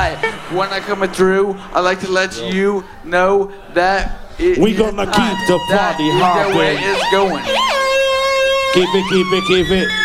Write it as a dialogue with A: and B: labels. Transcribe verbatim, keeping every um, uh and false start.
A: Hi, when I coming through, I like to let you know that it
B: we
A: is
B: gonna
A: time.
B: keep the
A: That
B: party
A: is the way
B: hopping.
A: it's going.
B: Keep it, keep it, keep it.